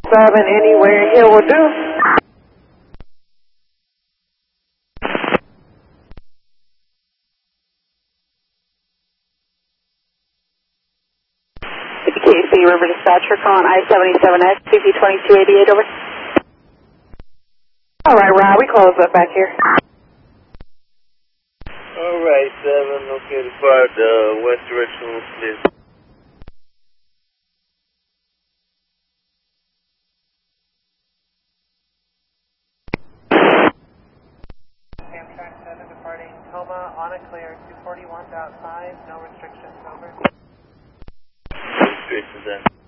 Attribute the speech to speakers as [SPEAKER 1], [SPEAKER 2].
[SPEAKER 1] 7 anywhere here will do. KC River Dispatcher calling I-77X, CP2288, over. Alright, Rob, we close up back here.
[SPEAKER 2] Alright, 7, okay, depart west direction, please.
[SPEAKER 3] Amtrak 7 departing Toma on a clear, 241 outside, no restrictions, over.
[SPEAKER 2] Restrictions then.